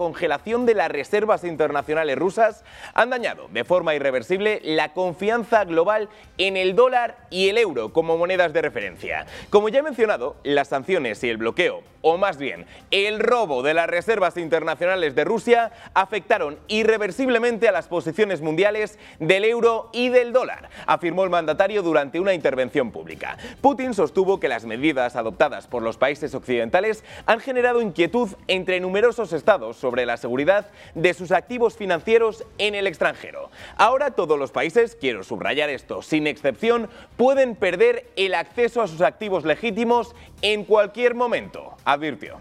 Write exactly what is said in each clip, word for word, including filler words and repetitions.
congelación de las reservas internacionales rusas han dañado de forma irreversible la confianza global en el dólar y el euro como monedas de referencia. Como ya he mencionado, las sanciones y el bloqueo, o más bien el robo de las reservas internacionales de Rusia, afectaron irreversiblemente a las posiciones mundiales del euro y del dólar, afirmó el mandatario durante una intervención pública. Putin sostuvo que las medidas adoptadas por los países occidentales han generado inquietud entre numerosos estados sobre la seguridad de sus activos financieros en el extranjero. Ahora todos los países, quiero subrayar esto, sin excepción, pueden perder el acceso a sus activos legítimos en cualquier momento, advirtió.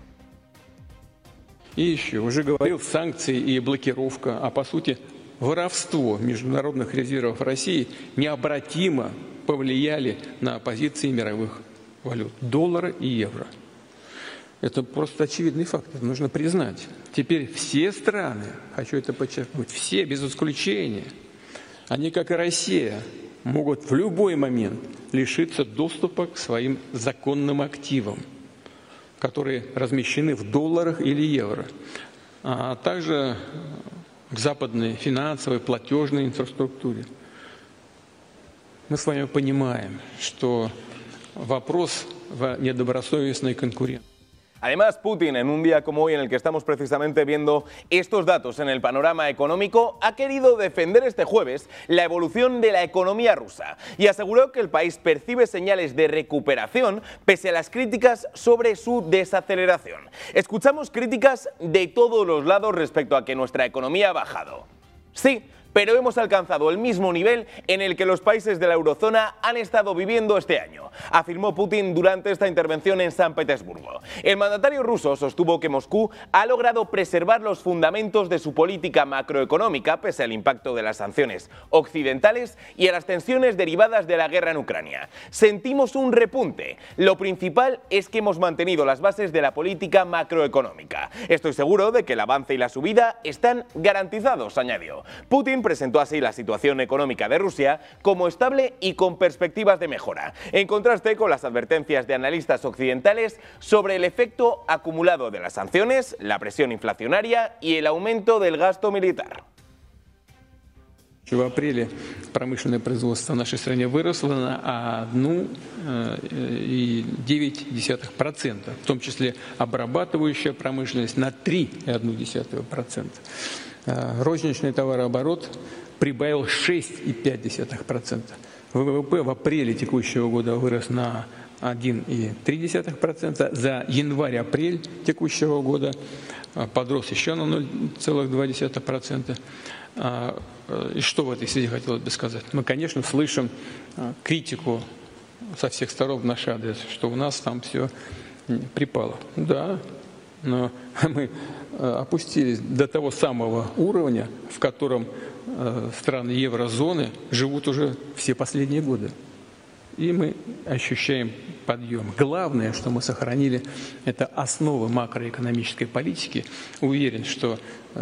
И еще, уже говорил, санкции и блокировка, а по сути воровство международных резервов России необратимо повлияли на позиции мировых валют – доллара и евро. Это просто очевидный факт, это нужно признать. Теперь все страны, хочу это подчеркнуть, все без исключения, они, как и Россия, могут в любой момент лишиться доступа к своим законным активам, которые размещены в долларах или евро, а также к западной финансовой, платежной инфраструктуре. Мы с вами понимаем, что вопрос в недобросовестной конкуренции. Además, Putin, en un día como hoy en el que estamos precisamente viendo estos datos en el panorama económico, ha querido defender este jueves la evolución de la economía rusa y aseguró que el país percibe señales de recuperación pese a las críticas sobre su desaceleración. Escuchamos críticas de todos los lados respecto a que nuestra economía ha bajado. Sí, pero hemos alcanzado el mismo nivel en el que los países de la eurozona han estado viviendo este año, afirmó Putin durante esta intervención en San Petersburgo. El mandatario ruso sostuvo que Moscú ha logrado preservar los fundamentos de su política macroeconómica pese al impacto de las sanciones occidentales y a las tensiones derivadas de la guerra en Ucrania. Sentimos un repunte. Lo principal es que hemos mantenido las bases de la política macroeconómica. Estoy seguro de que el avance y la subida están garantizados, añadió. Putin presentó así la situación económica de Rusia como estable y con perspectivas de mejora, en contraste con las advertencias de analistas occidentales sobre el efecto acumulado de las sanciones, la presión inflacionaria y el aumento del gasto militar. В апреле промышленное производство в нашей стране выросло на одна целая девять десятых процента, в том числе обрабатывающая промышленность на три целых одна десятая процента. Розничный товарооборот прибавил шесть целых пять десятых процента. ВВП в апреле текущего года вырос на один целых три десятых процента. За январь-апрель текущего года подрос еще на ноль целых два десятых процента. И что в этой связи хотелось бы сказать? Мы, конечно, слышим критику со всех сторон в наш адрес, что у нас там все припало. Да, но мы опустились до того самого уровня, в котором страны еврозоны живут уже все последние годы. И мы ощущаем подъем. Главное, что мы сохранили, это основы макроэкономической политики. Уверен, что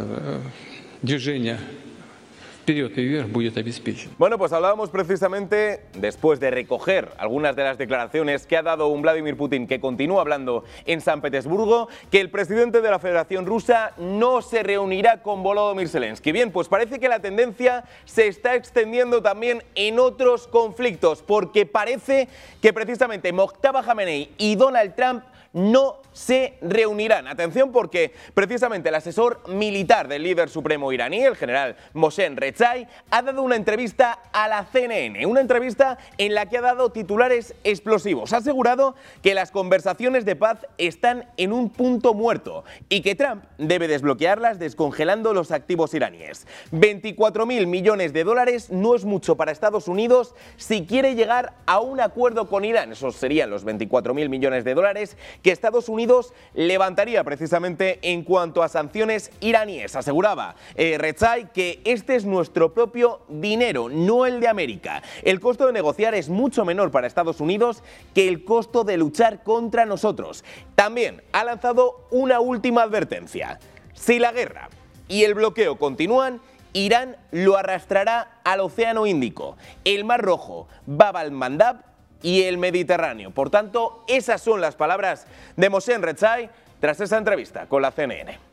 движение вперед y вверх будет обеспечен. Bueno, pues hablábamos precisamente, después de recoger algunas de las declaraciones que ha dado un Vladimir Putin que continúa hablando en San Petersburgo, que el presidente de la Federación Rusa no se reunirá con Volodymyr Zelensky. Bien, pues parece que la tendencia se está extendiendo también en otros conflictos, porque parece que precisamente Mojtaba Khamenei y Donald Trump no se reunirán. Atención, porque precisamente el asesor militar del líder supremo iraní, el general Mohsen Rezai, ha dado una entrevista a la C N N, una entrevista en la que ha dado titulares explosivos. Ha asegurado que las conversaciones de paz están en un punto muerto y que Trump debe desbloquearlas descongelando los activos iraníes. veinticuatro mil millones de dólares no es mucho para Estados Unidos si quiere llegar a un acuerdo con Irán. Esos serían los veinticuatro mil millones de dólares que Estados Unidos levantaría precisamente en cuanto a sanciones iraníes. Aseguraba eh, Rezai que este es nuestro propio dinero, no el de América. El costo de negociar es mucho menor para Estados Unidos que el costo de luchar contra nosotros. También ha lanzado una última advertencia. Si la guerra y el bloqueo continúan, Irán lo arrastrará al Océano Índico, el Mar Rojo, Bab al-Mandab y el Mediterráneo. Por tanto, esas son las palabras de Mohsen Rezai tras esa entrevista con la C N N.